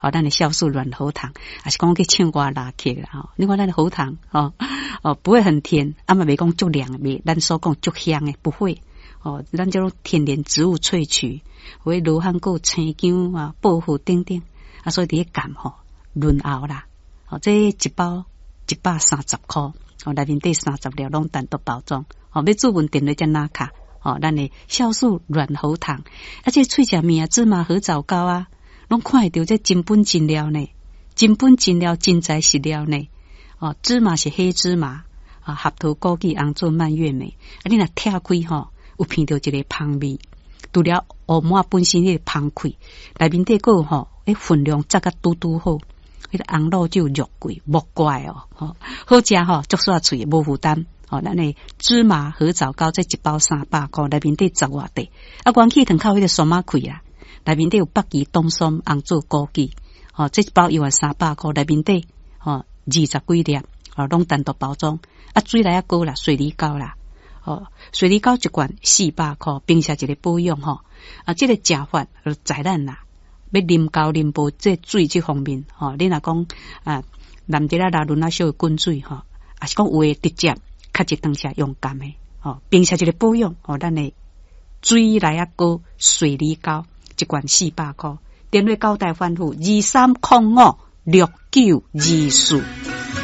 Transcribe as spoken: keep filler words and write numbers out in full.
哦，咱的酵素软喉糖，还是讲去唱歌拉客啦吼。你看咱的喉糖哦哦，不会很甜，啊嘛袂讲足凉，袂咱所讲足香的，不会哦。咱这种天然植物萃取，为罗汉果、青姜啊、薄荷等等啊，所以伫个甘吼润喉啦。哦，这一包一百三十块，哦，内面底三十粒拢单独包装。哦，要注文电话才拿卡。哦，咱的酵素软喉糖，啊，这脆食面啊，芝麻合枣糕啊，拢看会到这真本真料呢，真本真料真材实料呢。哦，芝麻是黑芝麻啊，合桃、枸杞、红枣、蔓越莓，啊，你若拆开吼，有闻到一个香味。除了乌麻本身迄个香气，内面底个吼，诶，分量则个拄拄好。迄个红肉就肉桂木怪哦，吼好食吼，足煞脆，无负担。哦，咱的芝麻合枣糕这一包三百块，内面底十外块。啊，元气糖靠迄个酸麻气啦，内面底有北芪、冬松、红枣、枸杞。哦，这一包又是三百块，内面底哦二十几粒，哦，拢单独包装。啊，水来啊高啦，水梨膏啦，哦，水梨膏一罐四百块，并且一个保养吼。啊，这个食法就在咱啦，要啉高啉薄这水这方面，吼，你若讲啊，南迪拉拉伦啊烧的滚水吼，啊是讲有诶直接。较一当下用甘诶，哦，并且一个保养，哦，咱诶水来啊高水梨膏一罐四百块，电话交代反复二三零五六九二四。